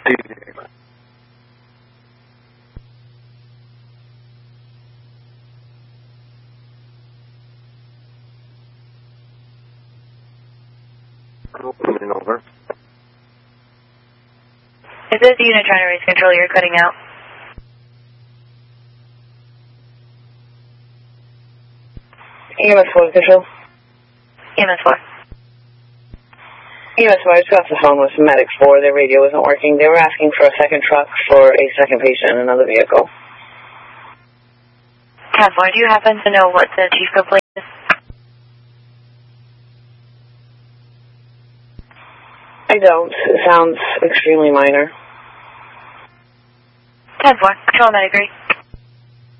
Over. Is this the unit trying to raise control? You're cutting out. EMS 4 control. EMS 4. EMS 4, I just got off the phone with Medic 4. Their radio wasn't working. They were asking for a second truck for a second patient in another vehicle. 10-4, do you happen to know what the chief complaint is? I don't. It sounds extremely minor. 10-4, control medic 3.